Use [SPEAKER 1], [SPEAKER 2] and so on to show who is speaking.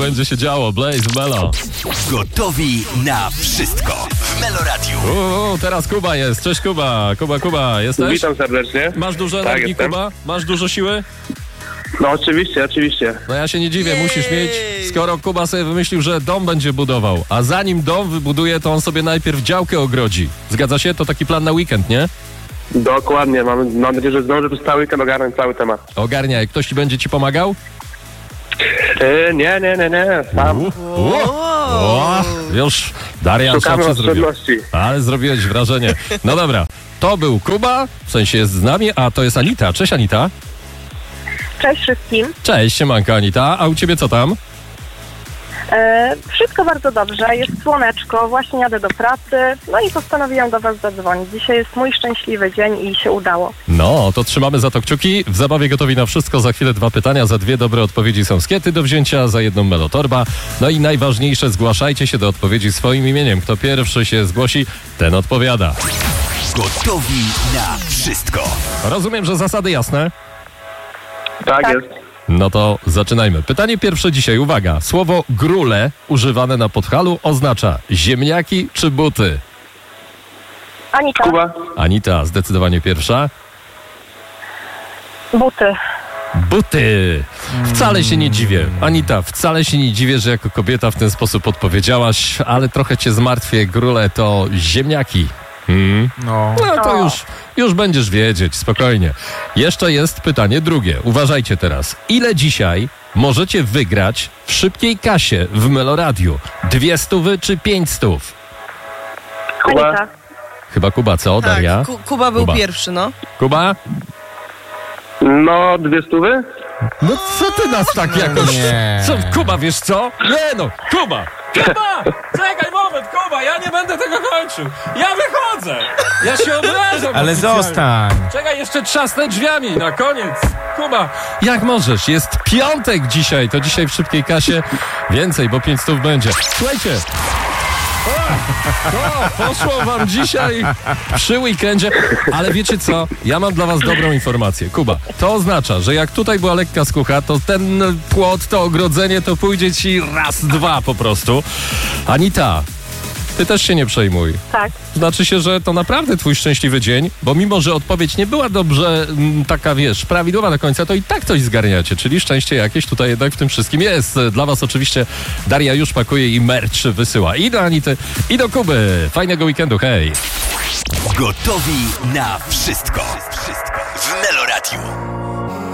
[SPEAKER 1] będzie się działo. Blaze w Melo.
[SPEAKER 2] Gotowi na wszystko w Melo Radiu.
[SPEAKER 1] Teraz Kuba jest. Cześć Kuba. Kuba, jesteś?
[SPEAKER 3] Witam serdecznie.
[SPEAKER 1] Masz dużo
[SPEAKER 3] Tak,
[SPEAKER 1] energii,
[SPEAKER 3] jestem.
[SPEAKER 1] Kuba? Masz dużo siły?
[SPEAKER 3] No oczywiście.
[SPEAKER 1] No ja się nie dziwię, musisz mieć, skoro Kuba sobie wymyślił, że dom będzie budował, a zanim dom wybuduje, to on sobie najpierw działkę ogrodzi. Zgadza się? To taki plan na weekend, nie?
[SPEAKER 3] Dokładnie, mam nadzieję, że zdążę przez cały weekend ogarnąć cały temat.
[SPEAKER 1] Ogarniaj. Ktoś ci będzie pomagał?
[SPEAKER 3] Nie, sam.
[SPEAKER 1] Już Darian
[SPEAKER 3] Szukamy
[SPEAKER 1] Szoprzy zrobił.
[SPEAKER 3] oszczędności.
[SPEAKER 1] Ale zrobiłeś wrażenie. No dobra, to był Kuba, w sensie jest z nami, a to jest Anita. Cześć Anita.
[SPEAKER 4] Cześć wszystkim.
[SPEAKER 1] Cześć, siemanko Anita. A u ciebie co tam?
[SPEAKER 4] Wszystko bardzo dobrze, jest słoneczko, właśnie jadę do pracy, no i postanowiłam do was zadzwonić. Dzisiaj jest mój szczęśliwy dzień i się udało.
[SPEAKER 1] No, to trzymamy za to kciuki. W zabawie gotowi na wszystko. Za chwilę 2 pytania, za 2 dobre odpowiedzi są skiety do wzięcia, za 1 melotorba. No i najważniejsze, zgłaszajcie się do odpowiedzi swoim imieniem. Kto pierwszy się zgłosi, ten odpowiada.
[SPEAKER 2] Gotowi na wszystko.
[SPEAKER 1] Rozumiem, że zasady jasne?
[SPEAKER 3] Tak jest.
[SPEAKER 1] No to zaczynajmy. Pytanie pierwsze dzisiaj. Uwaga. Słowo grule używane na Podhalu oznacza ziemniaki czy buty?
[SPEAKER 4] Anita,
[SPEAKER 3] Kuba.
[SPEAKER 1] Anita, zdecydowanie pierwsza.
[SPEAKER 4] buty.
[SPEAKER 1] Buty. Wcale się nie dziwię. Anita, wcale się nie dziwię, że jako kobieta w ten sposób odpowiedziałaś, ale trochę cię zmartwię. Grule to ziemniaki. No to już będziesz wiedzieć, spokojnie. Jeszcze jest pytanie drugie. Uważajcie teraz. Ile dzisiaj możecie wygrać w szybkiej kasie w Meloradiu? 200 czy 500?
[SPEAKER 3] Kuba.
[SPEAKER 4] Anita,
[SPEAKER 1] Chyba Kuba, co? Daria?
[SPEAKER 5] Tak, Kuba był
[SPEAKER 1] Kuba.
[SPEAKER 5] pierwszy, no.
[SPEAKER 1] Kuba?
[SPEAKER 3] No 200?
[SPEAKER 1] No co ty nas tak jakoś... Co, Kuba, wiesz co? Nie no, Kuba! Czekaj moment, Kuba, ja nie będę tego kończył. Ja wychodzę. Ja się obrażam.
[SPEAKER 6] Ale
[SPEAKER 1] oficjalnie.
[SPEAKER 6] zostań.
[SPEAKER 1] Czekaj, jeszcze trzasnę drzwiami na koniec. Kuba, jak możesz? Jest piątek dzisiaj, to dzisiaj w szybkiej kasie więcej, bo 500 będzie. Słuchajcie. To poszło wam dzisiaj przy weekendzie, ale wiecie co? Ja mam dla was dobrą informację. Kuba, to oznacza, że jak tutaj była lekka skucha, to ten płot, to ogrodzenie, to pójdzie ci raz, 2 po prostu. Anita, ty też się nie przejmuj.
[SPEAKER 4] tak.
[SPEAKER 1] Znaczy się, że to naprawdę twój szczęśliwy dzień, bo mimo, że odpowiedź nie była dobrze taka, wiesz, prawidłowa do końca, to i tak coś zgarniacie, czyli szczęście jakieś tutaj jednak w tym wszystkim jest. Dla was oczywiście Daria już pakuje i merch wysyła i do Anity, i do Kuby. Fajnego weekendu, hej!
[SPEAKER 2] Gotowi na wszystko w Melo Radiu.